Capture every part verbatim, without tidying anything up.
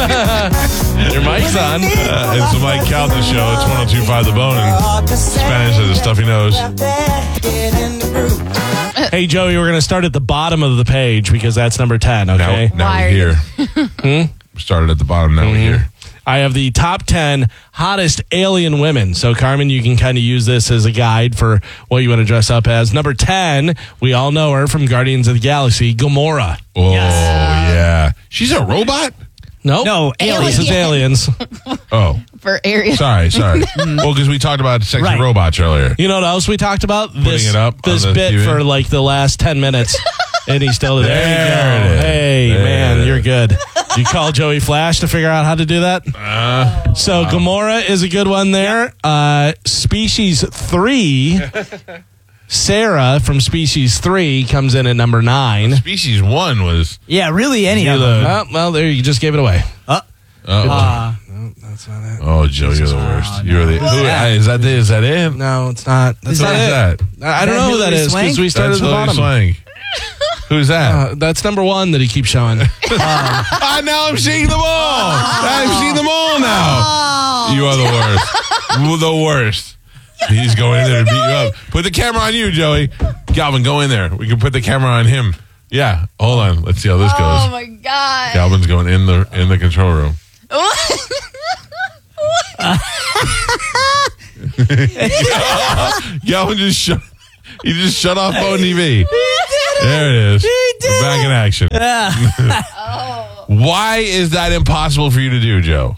Your mic's on. Uh, it's the Mike Calvin Show. It's one oh two point five The Bone. And Spanish has a stuffy nose. Hey, Joey, we're going to start at the bottom of the page because that's number ten, okay? Now, now Why we're are you- here. hmm? Started at the bottom. Now we're here. I have the top ten hottest alien women. So, Carmen, you can kind of use this as a guide for what you want to dress up as. Number ten, we all know her from Guardians of the Galaxy, Gamora. Oh, yeah. She's a robot? Nope. No, aliens. This is aliens. Oh. For area. Sorry, sorry. Well, because we talked about sexy Right. robots earlier. You know what else we talked about? This, it up on this the bit T V? for like the last ten minutes. And he's still there. There you it go. is. Hey, There man, it you're is. good. You call Joey Flash to figure out how to do that? Uh, So Gamora is a good one there. Uh, Species three, Sarah from Species three comes in at number nine. Species one was... Yeah, really any You're of the- them. oh, well, there you just gave it away. Uh, Oh, uh, oh Joe, you're the worst. You're the... Who, is that the, is that it? No, it's not. That's Is not that it. Who's that? I don't Is that know who that Hilary is because Swank? we started That's at the Hilary bottom. Swank. Who's that? Uh, that's number one that he keeps showing. Ah, now I'm seeing them all. I've seen them all now. You are the worst. You're the worst. He's going in there to beat you up. Put the camera on you, Joey. Galvin, go in there. We can put the camera on him. Yeah. Hold on. Let's see how this Oh goes. my god. Galvin's going in the in the control room. Galvin just shut. He just shut off phone T V. There it is. We're back in action. Oh. Why is that impossible for you to do, Joe?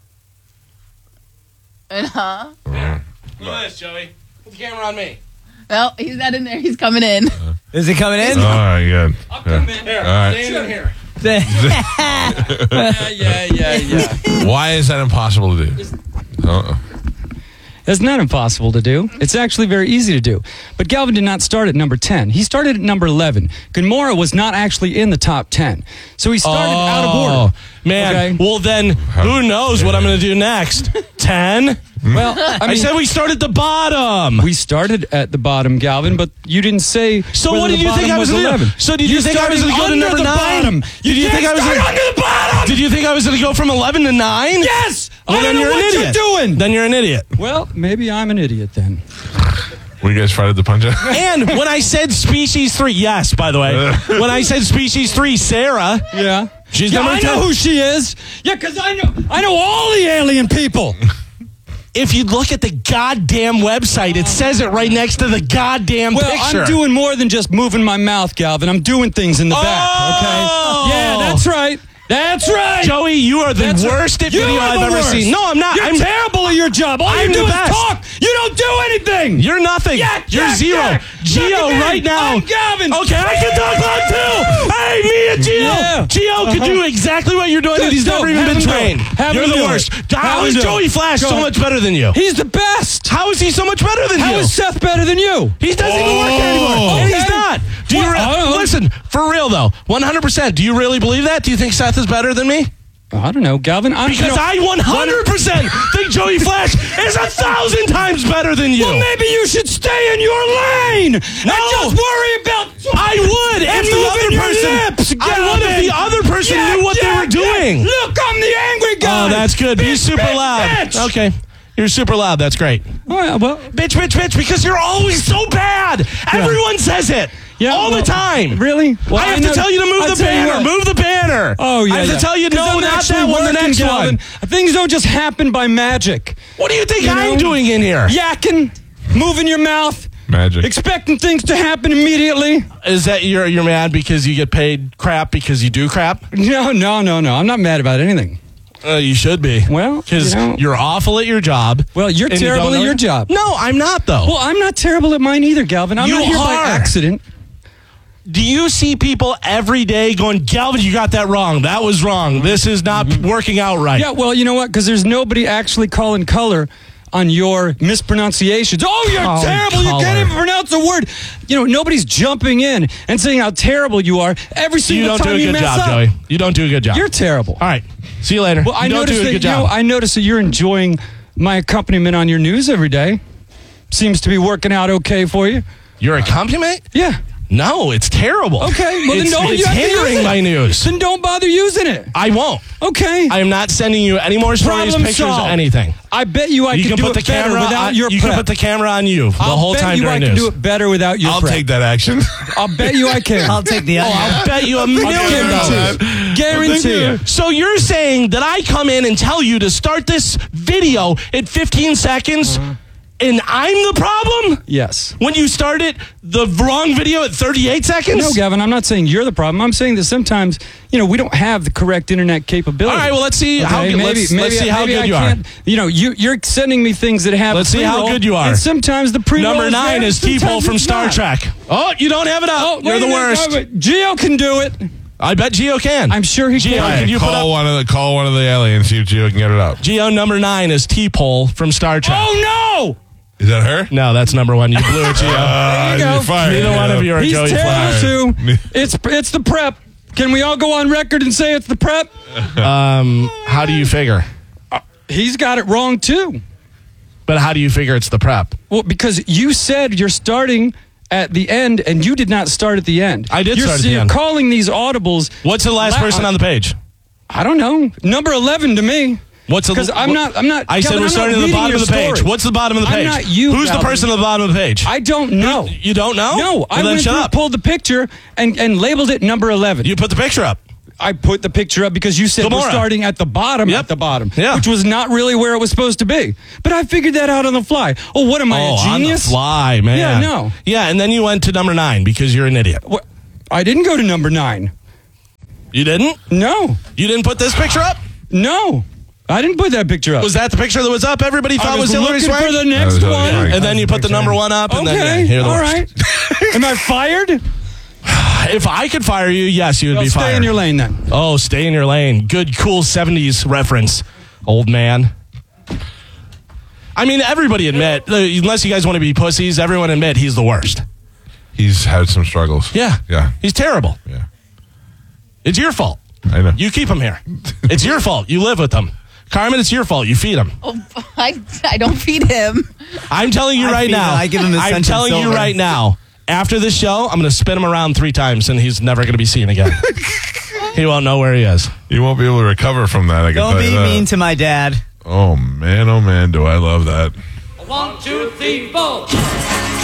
Uh-huh. Look at this, Joey. Put the camera on me. No, he's not in there. He's coming in. is it coming in? All right, good. I'll come in. Here, All right. stand in here. Yeah, yeah, yeah, yeah. Why is that impossible to do? Uh-uh. It's not impossible to do. It's actually very easy to do. But Galvin did not start at number ten. He started at number eleven. Gamora was not actually in the top ten. So he started out of order. Man, Okay. well then, who knows what I'm going to do next? ten? Well, I I, mean, said we start at the bottom. we started at the bottom, Galvin, but you didn't say So whether what did the you think bottom I was going to eleven. do? So did you, You think I was started going to go to under number the nine? bottom. Did You you think can't I was start gonna, under the bottom. Did you think I was going to go from eleven to nine? Yes! Well, I then don't know you're what an idiot. you're doing. Then you're an idiot. Well, maybe I'm an idiot then. Were you guys fighting the punch out? And when I said species three, yes, by the way, when I said species three, Sarah, Yeah. she's Yeah, number I ten. know who she is. Yeah, because I know I know all the alien people. If you look at the goddamn website, it says it right next to the goddamn Well, picture. I'm doing more than just moving my mouth, Galvin. I'm doing things in the back, Oh! okay? Yeah, that's right. That's right. Joey, you are the That's right. worst at You video are I've the ever worst. seen. No, I'm not. You're I'm terrible at your job. All I'm you do the is best. talk. You don't do anything. You're nothing. Yak, You're yak, zero. yak. Geo Look at me. right now. I'm Galvin. Okay, I can talk loud too. Hey, me and Geo. Yeah. Geo can do exactly what you're doing, and he's Good. never Go. even Have been him do it. trained. Have You're him the do it. worst. How Have is him do Joey it. Flash Go so on. much better than you? He's the best. How is he so much better than How you? is Seth better than you? He doesn't even work there anymore. Oh. And he's Okay. not. Do you Well, re- I don't know. listen for real though? one hundred percent. Do you really believe that? Do you think Seth is better than me? I don't know, Galvin. I'm Because you know, I one hundred percent think Joey Flash is a thousand times better than you. Well, maybe you should stay in your lane No. and just worry about. I would And if the moving other your person. lips, I would if Galvin. the other person Yeah, knew what yeah, they were doing. yeah. Look, I'm the angry guy. Oh, that's good. Be Bitch, super bitch, loud. bitch. Okay. You're super loud. That's great. Oh, yeah, well, Bitch, bitch, bitch, because you're always so bad. Everyone says it. Yeah, all well, the time. really? Well, I have know- to tell you to move I'll the tell you banner. what. Move the banner. Oh, yeah. I have yeah. to tell you, 'Cause no, I'm not actually that one, the working, next Galvin. one. Things don't just happen by magic. What do you think You I'm know? doing in here? Yakking, moving your mouth, Magic. expecting things to happen immediately. Is that you're you're mad because you get paid crap because you do crap? No, no, no, no. I'm not mad about anything. Uh, you should be. Well, because you know- you're awful at your job. Well, you're and you terrible don't at know your it. job. No, I'm not though. Well, I'm not terrible at mine either, Galvin. I'm You not here by are. accident. Do you see people every day going, Galvin, you got that wrong. That was wrong. This is not working out right. Yeah, well, you know what? Because there's nobody actually calling color on your mispronunciations. Oh, you're Calling terrible. You color. can't even pronounce a word. You know, nobody's jumping in and saying how terrible you are every You single don't do time a you good mess job, up. Joey. You don't do a good job. You're terrible. All right. See you later. Well, I you don't noticed do a that, good you job. know, I noticed that you're enjoying my accompaniment on your news every day. Seems to be working out okay for you. Your accompaniment? Yeah. No, it's terrible. Okay, well, then it's, don't- it's you have to use hindering it. my news. Then don't bother using it. I won't. Okay. I am not sending you any more stories, Problem pictures, solved. anything. I bet you I you can, can do put it the better camera without on, your You prep. can put the camera on you the I'll whole bet time you during I can news. do it better without your I'll prep. take that action. I'll bet you I can. I'll take the Oh, other. I'll bet you a million dollars. Guarantee. Guarantee it. So you're saying that I come in and tell you to start this video at fifteen seconds, and I'm the problem? Yes. When you start it, the wrong video at thirty-eight seconds? No, Gavin, I'm not saying you're the problem. I'm saying that sometimes, you know, we don't have the correct internet capability. All right, well, let's see how good, let's, let's see how maybe good I you are. can't- You know, you, you're sending me things that have Let's a see how pre-roll, good you are. And sometimes the pre-roll Number is nine there, is T-Pole sometimes from it's Star not. Trek. Oh, you don't have it up. Oh, You're wait the a minute, worst. no, but Gio can do it. I bet Gio can. I'm sure he Gio, can. can you put call up? one of the call one of the aliens, see if Gio can get it up. Gio number nine is T-Pole from Star Trek. Oh, no! Is that her? No, that's number one. You blew it, Gio. Uh, you go. you're fired, Neither Gio. one of you are He's Joey terrible, Flash. too. It's, it's the prep. Can we all go on record and say it's the prep? Um, how do you figure? He's got it wrong, too. But how do you figure it's the prep? Well, because you said you're starting at the end, and you did not start at the end. I did you're, start at the you're end. calling these audibles. What's the last La- person on the page? I don't know. Number eleven to me. What's the? Because I'm not. I'm not. I said Kevin, we're I'm starting not at the reading bottom your of the page. story. What's the bottom of the I'm page? not you, Who's the Calvin. person at the bottom of the page? I don't know. You don't know? No, Well, I then went shut through, up. pulled the picture, and and labeled it number eleven. You put the picture up. I put the picture up because you said Gamora. we're starting at the bottom, Yep. at the bottom, Yeah. which was not really where it was supposed to be. But I figured that out on the fly. Oh, what am I, oh, a genius? on the fly, man. Yeah, no. Yeah, and then you went to number nine because you're an idiot. What? I didn't go to number nine. You didn't? No, You didn't put this picture up? no, I didn't put that picture up. Was that the picture that was up? Everybody thought I was was Hillary looking Swank? for the next was Hillary one. Swank. And then you put the number one up, and Okay, then yeah, you're the all worst. right. Am I fired? If I could fire you, yes, you would Well, be stay fired. in your lane then. Oh, stay in your lane. Good, cool seventies reference, old man. I mean, everybody admit, uh, unless you guys want to be pussies, everyone admit he's the worst. He's had some struggles. Yeah. Yeah. He's terrible. Yeah. It's your fault. I know. You keep him here. It's your fault. You live with him. Carmen, it's your fault. You feed him. Oh, I, I don't feed him. I'm telling you I right feed now. him. I give him the I'm sentient telling you silver. right now. After this show, I'm going to spin him around three times, and he's never going to be seen again. He won't know where he is. You won't be able to recover from that. I can Don't tell you be that. mean to my dad. Oh man, oh man, do I love that. One, two, three, four.